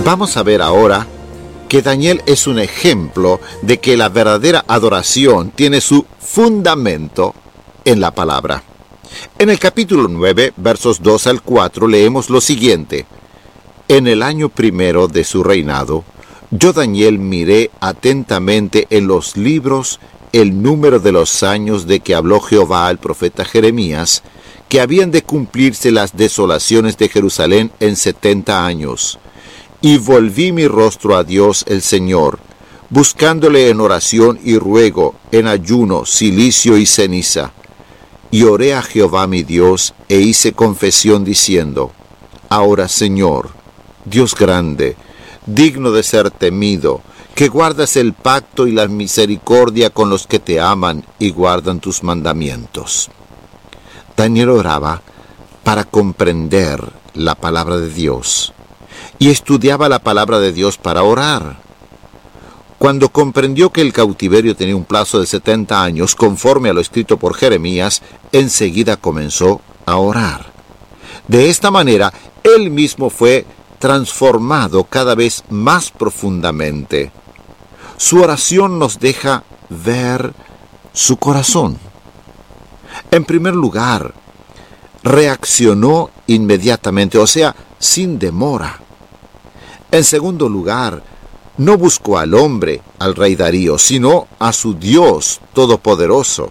Vamos a ver ahora que Daniel es un ejemplo de que la verdadera adoración tiene su fundamento en la palabra. En el capítulo 9, versos 2 al 4, leemos lo siguiente: En el año primero de su reinado, yo Daniel miré atentamente en los libros el número de los años de que habló Jehová al profeta Jeremías, que habían de cumplirse las desolaciones de Jerusalén en 70 años. Y volví mi rostro a Dios el Señor, buscándole en oración y ruego, en ayuno, cilicio y ceniza. Y oré a Jehová mi Dios, e hice confesión diciendo: Ahora, Señor, Dios grande, digno de ser temido, que guardas el pacto y la misericordia con los que te aman y guardan tus mandamientos. Daniel oraba para comprender la palabra de Dios y estudiaba la palabra de Dios para orar. Cuando comprendió que el cautiverio tenía un plazo de 70 años, conforme a lo escrito por Jeremías, enseguida comenzó a orar. De esta manera, él mismo fue transformado cada vez más profundamente. Su oración nos deja ver su corazón. En primer lugar, reaccionó inmediatamente, o sea, sin demora. En segundo lugar, no buscó al hombre, al rey Darío, sino a su Dios todopoderoso.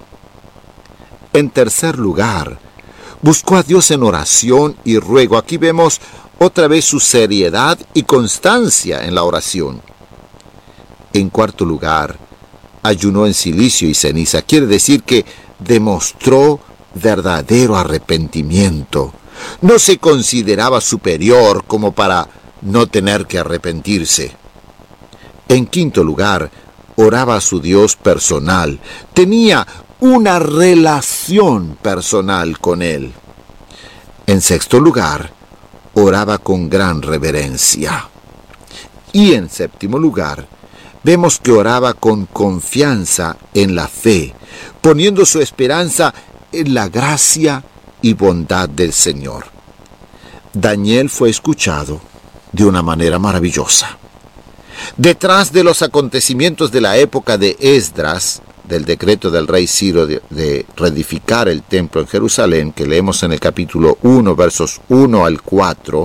En tercer lugar, buscó a Dios en oración y ruego. Aquí vemos otra vez su seriedad y constancia en la oración. En cuarto lugar, ayunó en cilicio y ceniza. Quiere decir que demostró verdadero arrepentimiento. No se consideraba superior como para no tener que arrepentirse. En quinto lugar, oraba a su Dios personal. Tenía una relación personal con Él. En sexto lugar, oraba con gran reverencia. Y en séptimo lugar, vemos que oraba con confianza en la fe, poniendo su esperanza en la gracia y bondad del Señor. Daniel fue escuchado de una manera maravillosa. Detrás de los acontecimientos de la época de Esdras, del decreto del rey Ciro de reedificar el templo en Jerusalén, que leemos en el capítulo 1, versos 1 al 4,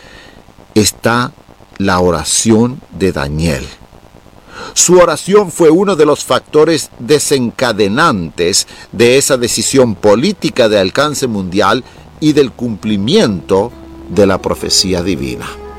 está la oración de Daniel. Su oración fue uno de los factores desencadenantes de esa decisión política de alcance mundial y del cumplimiento de la profecía divina.